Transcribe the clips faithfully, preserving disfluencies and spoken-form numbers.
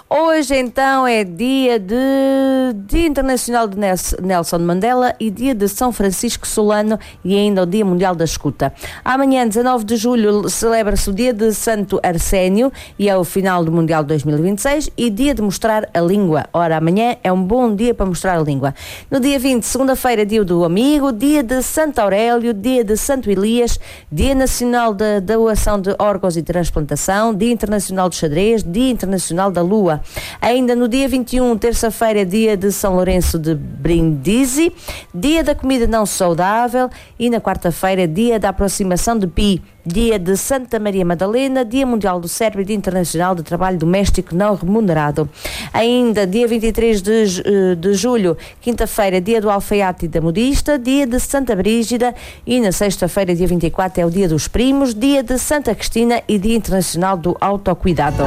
Hoje então é dia de Dia Internacional de Nelson Mandela e dia de São Francisco Solano e ainda o Dia Mundial da Escuta. Amanhã, dezanove de julho, celebra-se o dia de Santo Arsénio e é o final do Mundial dois mil e vinte e seis e dia de mostrar a língua. Ora, amanhã é um bom dia para mostrar a língua. No dia vinte, segunda-feira, dia do amigo, dia de Santo Aurélio, dia de Santo Elias, dia nacional da doação de órgãos e transplantação, dia internacional do xadrez, dia internacional da lua. Ainda no dia vinte e um, terça-feira, dia de São Lourenço de Brindisi, dia da comida não saudável e na quarta-feira, dia da aproximação de Pi, dia de Santa Maria Madalena, dia mundial do cérebro e dia internacional de trabalho doméstico não remunerado. Ainda dia vinte e três de, de julho, quinta-feira, dia do alfaiate e da modista, dia de Santa Brígida e na sexta-feira, dia vinte e quatro, é o dia dos primos, dia de Santa Cristina e dia internacional do autocuidado.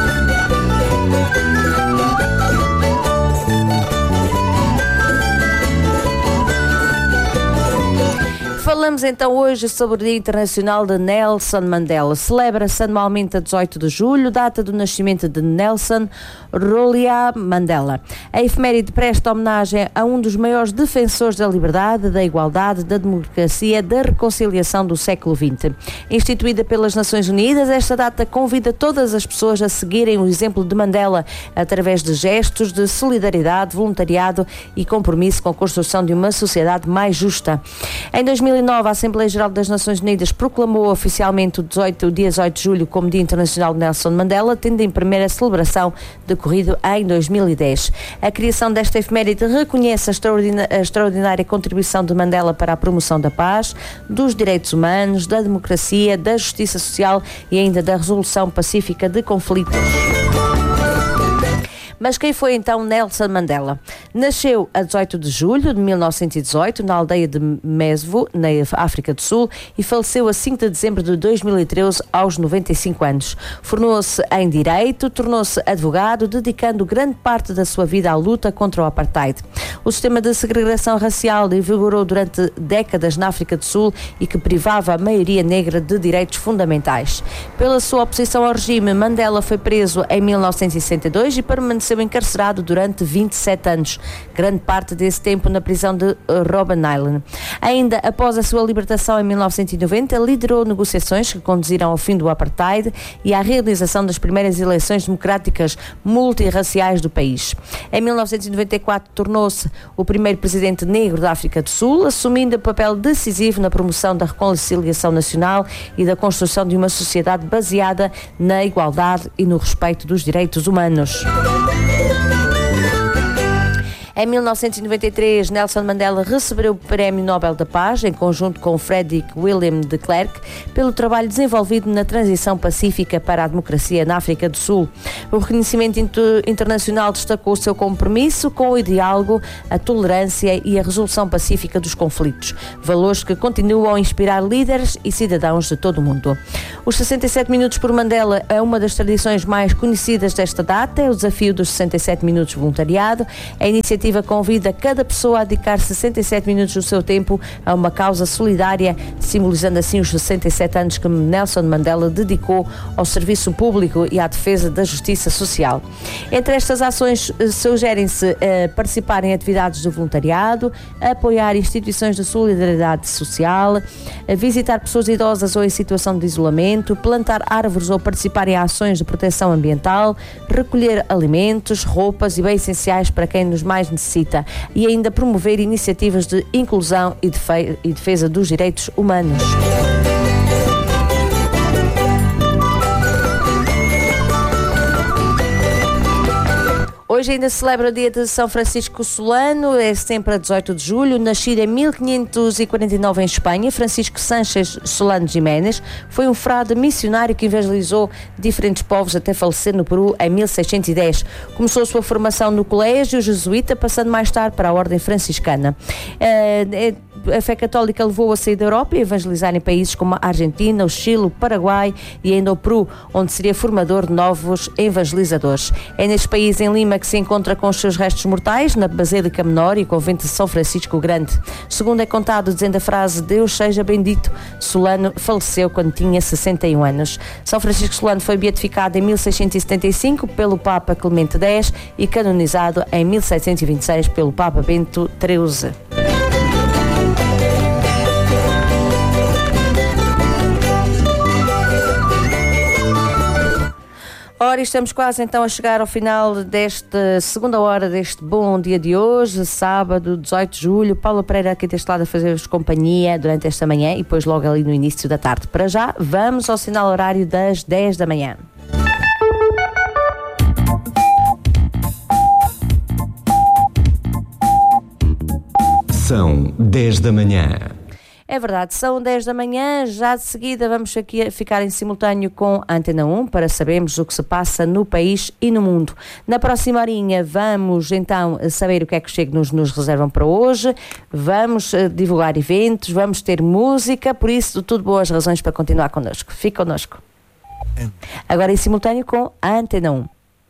Falamos então hoje sobre o Dia Internacional de Nelson Mandela. Celebra-se anualmente a dezoito de julho, data do nascimento de Nelson Rolihlahla Mandela. A efeméride presta homenagem a um dos maiores defensores da liberdade, da igualdade, da democracia, da reconciliação do século vinte. Instituída pelas Nações Unidas, esta data convida todas as pessoas a seguirem o exemplo de Mandela através de gestos de solidariedade, voluntariado e compromisso com a construção de uma sociedade mais justa. Em dois mil e nove, a Assembleia Geral das Nações Unidas proclamou oficialmente o, dezoito, o dia dezoito de julho como Dia Internacional de Nelson Mandela, tendo em primeira celebração decorrido em dois mil e dez. A criação desta efeméride reconhece a, extraordinária, a extraordinária contribuição de Mandela para a promoção da paz, dos direitos humanos, da democracia, da justiça social e ainda da resolução pacífica de conflitos. Mas quem foi então Nelson Mandela? Nasceu a dezoito de julho de mil novecentos e dezoito na aldeia de Mesvo, na África do Sul, e faleceu a cinco de dezembro de dois mil e treze aos noventa e cinco anos. Formou-se em Direito, tornou-se advogado, dedicando grande parte da sua vida à luta contra o apartheid. O sistema de segregação racial vigorou durante décadas na África do Sul e que privava a maioria negra de direitos fundamentais. Pela sua oposição ao regime, Mandela foi preso em mil novecentos e sessenta e dois e permaneceu encarcerado durante vinte e sete anos, grande parte desse tempo na prisão de Robben Island. Ainda após a sua libertação em mil novecentos e noventa, liderou negociações que conduziram ao fim do apartheid e à realização das primeiras eleições democráticas multirraciais do país. Em mil novecentos e noventa e quatro, tornou-se o primeiro presidente negro da África do Sul, assumindo um papel decisivo na promoção da reconciliação nacional e da construção de uma sociedade baseada na igualdade e no respeito dos direitos humanos. Em mil novecentos e noventa e três, Nelson Mandela recebeu o Prémio Nobel da Paz, em conjunto com Frederick William de Klerk, pelo trabalho desenvolvido na transição pacífica para a democracia na África do Sul. O reconhecimento internacional destacou o seu compromisso com o diálogo, a tolerância e a resolução pacífica dos conflitos, valores que continuam a inspirar líderes e cidadãos de todo o mundo. Os sessenta e sete minutos por Mandela é uma das tradições mais conhecidas desta data, é o desafio dos sessenta e sete minutos voluntariado. A iniciativa convida cada pessoa a dedicar sessenta e sete minutos do seu tempo a uma causa solidária, simbolizando assim os sessenta e sete anos que Nelson Mandela dedicou ao serviço público e à defesa da justiça social. Entre estas ações, sugerem-se eh, participar em atividades de voluntariado, apoiar instituições de solidariedade social, visitar pessoas idosas ou em situação de isolamento, plantar árvores ou participar em ações de proteção ambiental, recolher alimentos, roupas e bens essenciais para quem nos mais necessita e ainda promover iniciativas de inclusão e defesa dos direitos humanos. Hoje ainda se celebra o dia de São Francisco Solano, é sempre a dezoito de julho. Nascido em mil quinhentos e quarenta e nove em Espanha, Francisco Sánchez Solano Jiménez foi um frade missionário que evangelizou diferentes povos até falecer no Peru em mil seiscentos e dez. Começou a sua formação no colégio jesuíta, passando mais tarde para a ordem franciscana. É, é, a fé católica levou a sair da Europa e evangelizar em países como a Argentina, o Chile, o Paraguai e ainda o Peru, onde seria formador de novos evangelizadores. É neste país, em Lima, que se encontra com os seus restos mortais, na Basílica Menor e o convento de São Francisco o Grande. Segundo é contado, dizendo a frase "Deus seja bendito", Solano faleceu quando tinha sessenta e um anos. São Francisco Solano foi beatificado em mil seiscentos e setenta e cinco pelo Papa Clemente X e canonizado em mil setecentos e vinte e seis pelo Papa Bento treze. Ora, estamos quase então a chegar ao final desta segunda hora deste bom dia de hoje, sábado, dezoito de julho. Paulo Pereira aqui deste lado a fazer-vos companhia durante esta manhã e depois logo ali no início da tarde. Para já, vamos ao sinal horário das dez da manhã. São dez da manhã. É verdade, são dez da manhã, já de seguida vamos aqui ficar em simultâneo com a Antena um para sabermos o que se passa no país e no mundo. Na próxima horinha vamos então saber o que é que os Chegnos nos reservam para hoje, vamos uh, divulgar eventos, vamos ter música, por isso tudo boas razões para continuar connosco. Fique connosco. Agora em simultâneo com a Antena um.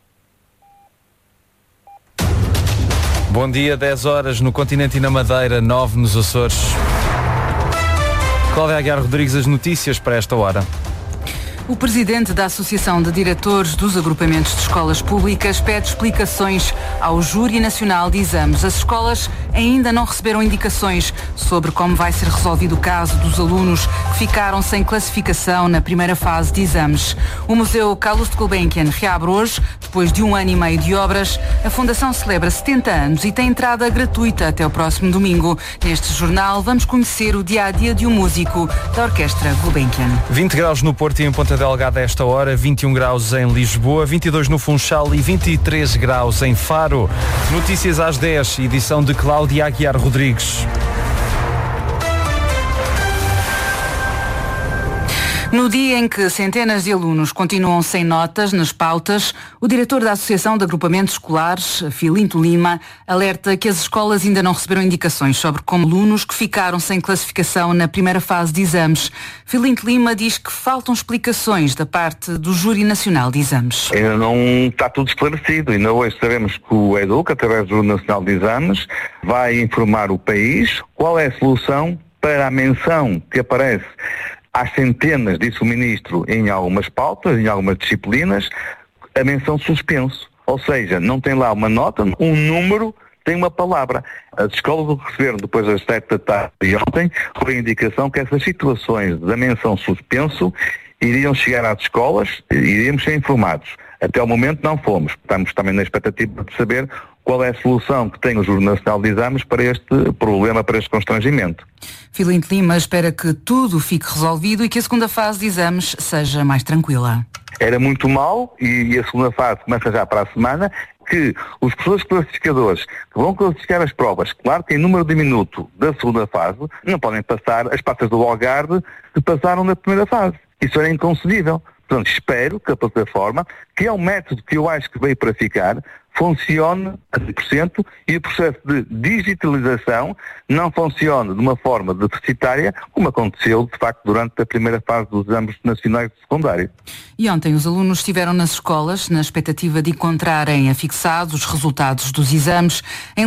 Bom dia, dez horas no continente e na Madeira, nove nos Açores. Cláudia Aguiar Rodrigues, as notícias para esta hora. O presidente da Associação de Diretores dos Agrupamentos de Escolas Públicas pede explicações ao Júri Nacional de Exames. As escolas ainda não receberam indicações sobre como vai ser resolvido o caso dos alunos que ficaram sem classificação na primeira fase de exames. O Museu Carlos de Gulbenkian reabre hoje, depois de um ano e meio de obras. A Fundação celebra setenta anos e tem entrada gratuita até o próximo domingo. Neste jornal vamos conhecer o dia-a-dia de um músico da Orquestra Gulbenkian. vinte graus no Porto e em Ponta Delgada a esta hora, vinte e um graus em Lisboa, vinte e dois no Funchal e vinte e três graus em Faro. Notícias às dez, edição de Cláudia Aguiar Rodrigues. No dia em que centenas de alunos continuam sem notas nas pautas, o diretor da Associação de Agrupamentos Escolares, Filinto Lima, alerta que as escolas ainda não receberam indicações sobre como alunos que ficaram sem classificação na primeira fase de exames. Filinto Lima diz que faltam explicações da parte do Júri Nacional de Exames. Ainda não está tudo esclarecido. Ainda hoje sabemos que o EDUC, através do Júri Nacional de Exames, vai informar o país qual é a solução para a menção que aparece às centenas, disse o Ministro, em algumas pautas, em algumas disciplinas, a menção suspenso. Ou seja, não tem lá uma nota, um número, tem uma palavra. As escolas o que receberam depois das sete da tarde de ontem foi a indicação que essas situações da menção suspenso iriam chegar às escolas e iríamos ser informados. Até o momento não fomos. Estamos também na expectativa de saber qual é a solução que tem o Júri Nacional de Exames para este problema, para este constrangimento. Filinto Lima espera que tudo fique resolvido e que a segunda fase de exames seja mais tranquila. Era muito mau e a segunda fase começa já para a semana, que os professores classificadores que vão classificar as provas, claro que em número diminuto da segunda fase, não podem passar as passas do Algarve que passaram na primeira fase. Isso era inconcebível. Portanto, espero que a plataforma, que é um método que eu acho que veio para ficar, funcione a cem por cento e o processo de digitalização não funcione de uma forma deficitária, como aconteceu, de facto, durante a primeira fase dos exames nacionais de secundário. E ontem os alunos estiveram nas escolas na expectativa de encontrarem afixados os resultados dos exames. Em